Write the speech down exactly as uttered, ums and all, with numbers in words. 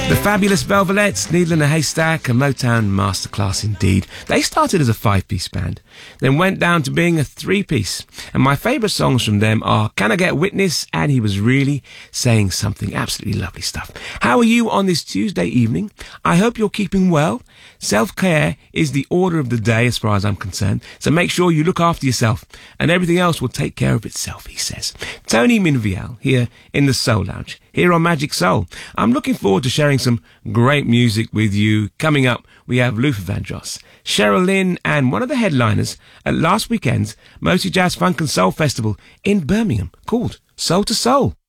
The fabulous Velvelettes, Needle in a Haystack, a Motown masterclass indeed. They started as a five-piece band, then went down to being a three-piece. And my favourite songs from them are Can I Get a Witness and He Was Really Saying Something. Absolutely lovely stuff. How are you on this Tuesday evening? I hope you're keeping well. Self-care is the order of the day as far as I'm concerned. So make sure you look after yourself and everything else will take care of itself, he says. Tony Minvial here in the Soul Lounge, here on Magic Soul. I'm looking forward to sharing some great music with you. Coming up, we have Luther Vandross, Cheryl Lynn, and one of the headliners at last weekend's Mosi Jazz Funk and Soul Festival in Birmingham called Soul to Soul.